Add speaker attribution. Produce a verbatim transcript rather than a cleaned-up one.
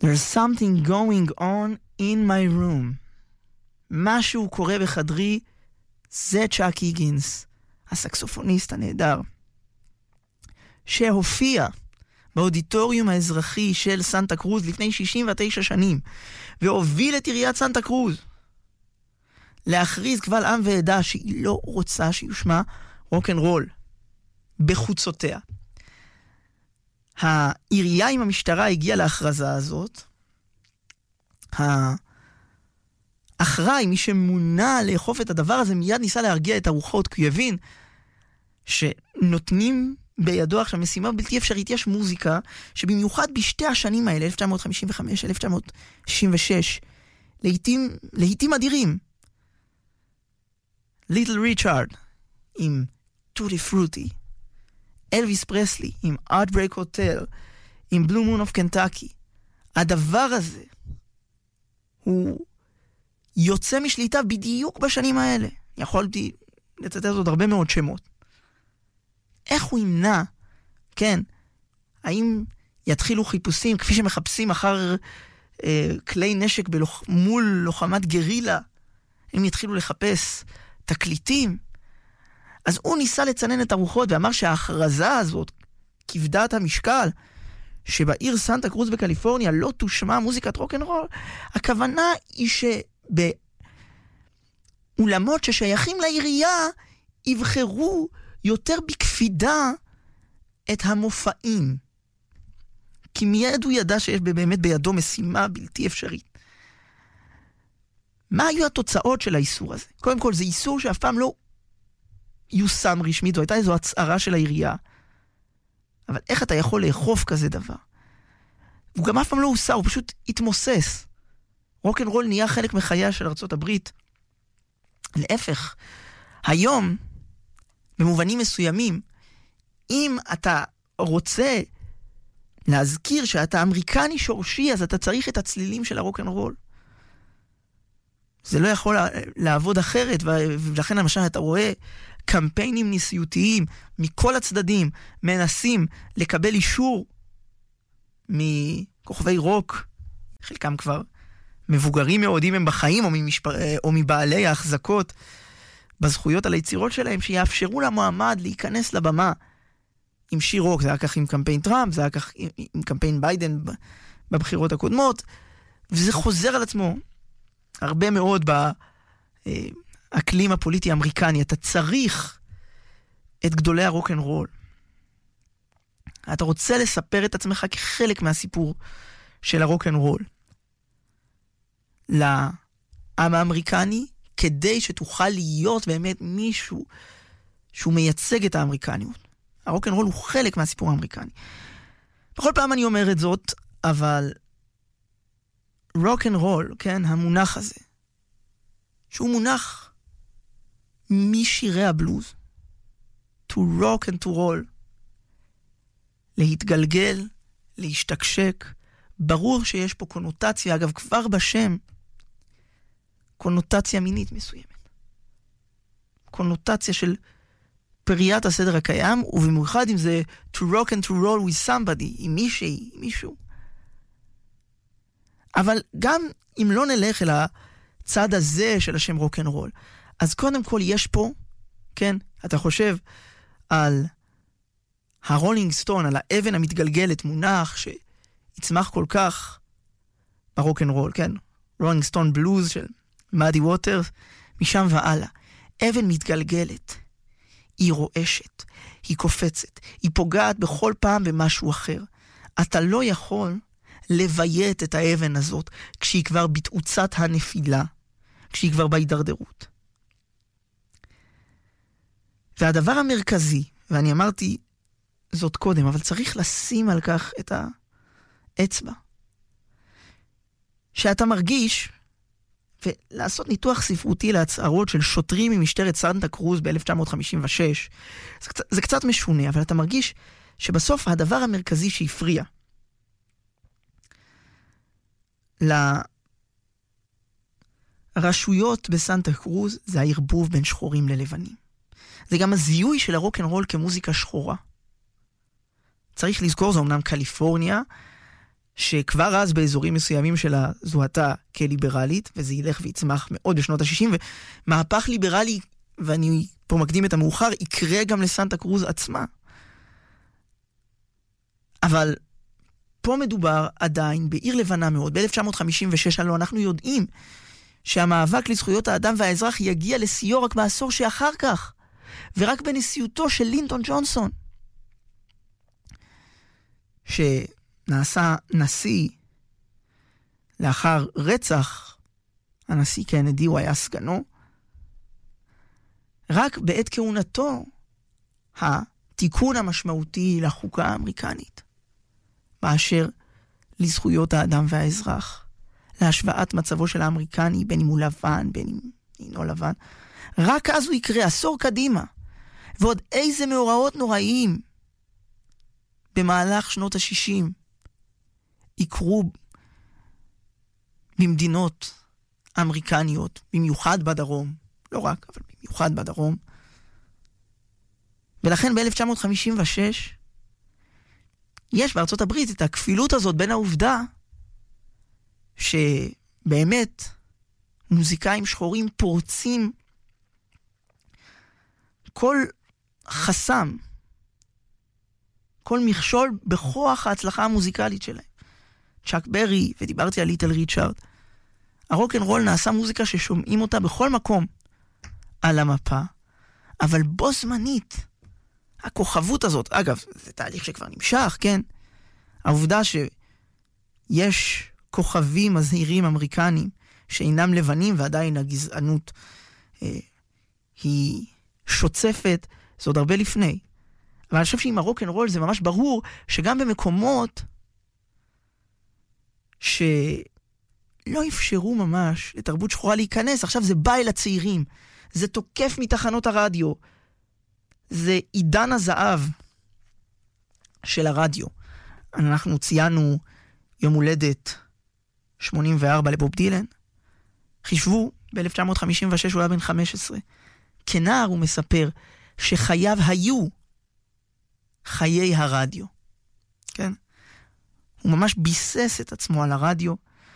Speaker 1: There's something going on in my room. משהו קורה בחדרי, זה צ'אק היגינס, הסקסופוניסט הנהדר, שהופיע באודיטוריום האזרחי של סנטה קרוז לפני שישים ותשע שנים, והוביל את עיריית סנטה קרוז להכריז קבל עם ועדה שהיא לא רוצה שיושמע רוק'נ'רול בחוצותיה. העירייה עם המשטרה הגיעה להכרזה הזאת. האחראי, מי שמונה לאכוף את הדבר הזה, מיד ניסה להרגיע את הרוחות, כי הוא הבין שנותנים בידו עכשיו משימה בלתי אפשרית. יש מוזיקה שבמיוחד בשתי השנים האלה, אלף תשע מאות חמישים וחמש אלף תשע מאות שישים ושש, לעתים, לעתים אדירים. ליטל ריצ'ארד עם טוטי פרוטי, אלוויס פרסלי עם Heartbreak Hotel, עם בלו מון אוף קנטקי. הדבר הזה הוא יוצא משליטה בדיוק בשנים האלה. יכולתי לצטט עוד הרבה מאוד שמות. איך הוא ימנע, כן, האם יתחילו חיפושים כפי שמחפשים אחר אה, כלי נשק בלוח, מול לוחמת גרילה, הם יתחילו לחפש תקליטים? אז הוא ניסה לצנן את הרוחות ואמר שההכרזה הזאת, כבדת המשקל, שבעיר סנטה קרוז בקליפורניה לא תושמע מוזיקת רוק'נ'רול, הכוונה היא שבאולמות ששייכים לעירייה יבחרו יותר בקפידה את המופעים. כי מיד הוא ידע שיש באמת בידו משימה בלתי אפשרית. מה היו התוצאות של האיסור הזה? קודם כל, זה איסור שאף פעם לא יושם רשמית, זו הייתה איזו הצהרה של העירייה. אבל איך אתה יכול לאכוף כזה דבר? הוא גם אף פעם לא הוסר, הוא פשוט התמוסס. רוק'נ'רול נהיה חלק מחייה של ארצות הברית. להפך, היום, במובנים מסוימים, אם אתה רוצה להזכיר שאתה אמריקני שורשי, אז אתה צריך את הצלילים של הרוק'נ'רול. זה לא יכול לעבוד אחרת, ולכן למשל אתה רואה קמפיינים ניסיותיים מכל הצדדים מנסים לקבל אישור מכוכבי רוק, חלקם כבר מבוגרים מאוד אם הם בחיים, או, ממשפר... או מבעלי ההחזקות בזכויות על היצירות שלהם, שיאפשרו למועמד להיכנס לבמה עם שיר רוק. זה היה כך עם קמפיין טראמפ, זה היה כך עם, עם קמפיין ביידן בבחירות הקודמות, וזה חוזר על עצמו הרבה מאוד באקלים הפוליטי האמריקני. אתה צריך את גדולי הרוק'נ'רול. אתה רוצה לספר את עצמך כחלק מהסיפור של הרוק'נ'רול לעם האמריקני, כדי שתוכל להיות באמת מישהו שהוא מייצג את האמריקניות. הרוק'נ'רול הוא חלק מהסיפור האמריקני. בכל פעם אני אומר את זאת, אבל רוק'נ'רול, כן, המונח הזה, שהוא מונח משירי הבלוז, to rock and to roll, להתגלגל, להשתקשק. ברור שיש פה קונוטציה, אגב כבר בשם, קונוטציה מינית מסוימת. קונוטציה של פריית הסדר הקיים, ובמיוחד אם זה to rock and to roll with somebody, עם מישהי, עם מישהו. אבל גם אם לא נלך אל הצד הזה של השם רוק'נ'רול, אז קודם כל יש פה, כן, אתה חושב על הרולינג סטון, על האבן המתגלגלת, מונח שיצמח כל כך ברוק'נ'רול, כן, רולינג סטון בלוז של מאדי ווטרס, משם ועלה. אבן מתגלגלת, היא רועשת, היא קופצת, היא פוגעת בכל פעם במשהו אחר. אתה לא יכול לביית את האבן הזאת כשהיא כבר בתאוצת הנפילה, כשהיא כבר בהידרדרות. והדבר המרכזי, ואני אמרתי זאת קודם, אבל צריך לשים על כך את האצבע, שאתה מרגיש, ולעשות ניתוח ספרותי להצהרות של שוטרים ממשטרת סנטה קרוז ב-אלף תשע מאות חמישים ושש, זה קצת, זה קצת משונה, אבל אתה מרגיש שבסוף הדבר המרכזי שהפריע לרשויות בסנטה קרוז זה הערבוב בין שחורים ללבנים. זה גם הזיהוי של הרוק'נ'רול כמוזיקה שחורה. צריך לזכור, זה אומנם קליפורניה, שכבר אז באזורים מסוימים שלה זוהתה כליברלית, וזה ילך ויצמח מאוד בשנות ה-שישים, ומהפך ליברלי, ואני פה מקדים את המאוחר, יקרה גם לסנטה קרוז עצמה. אבל פה מדובר עדיין בעיר לבנה מאוד. ב-אלף תשע מאות חמישים ושש הלוא אנחנו יודעים שהמאבק לזכויות האדם והאזרח יגיע לסיור רק בעשור שאחר כך, ורק בנשיאותו של לינדון ג'ונסון, שנעשה נשיא לאחר רצח הנשיא קנדי, הוא היה סגנו. רק בעת כהונתו התיקון המשמעותי לחוקה האמריקנית באשר לזכויות האדם והאזרח, להשוואת מצבו של האמריקני, בין אם הוא לבן, בין אם אינו לבן, רק אז הוא יקרה, עשור קדימה. ועוד איזה מאורעות נוראיים במהלך שנות ה-שישים יקרו במדינות אמריקניות, במיוחד בדרום, לא רק, אבל במיוחד בדרום. ולכן ב-אלף תשע מאות חמישים ושש יש בארצות הברית את הכפילות הזאת בין העובדה שבאמת מוזיקאים שחורים פורצים כל חסם, כל מכשול בכוח ההצלחה המוזיקלית שלהם. צ'אק ברי, ודיברתי על ליטל ריצ'ארד. הרוק אנד רול נעשה מוזיקה ששומעים אותה בכל מקום על המפה, אבל בו זמנית הכוכבות הזאת, אגב, זה תהליך שכבר נמשך, כן? העובדה שיש כוכבים מזהירים אמריקנים שאינם לבנים, ועדיין הגזענות אה, היא שוצפת, זה עוד הרבה לפני. אבל אני חושב שעם הרוק אנד רול זה ממש ברור שגם במקומות שלא אפשרו ממש לתרבות שחורה להיכנס, עכשיו זה בא אל הצעירים, זה תוקף מתחנות הרדיו, זה עידן הזהב של הרדיו. אנחנו ציינו יום הולדת שמונים וארבע לבוב דילן. חישבו, ב-אלף תשע מאות חמישים ושש הוא היה בן חמש עשרה. כנער הוא מספר שחייו היו חיי הרדיו. כן? הוא ממש ביסס את עצמו על הרדיו,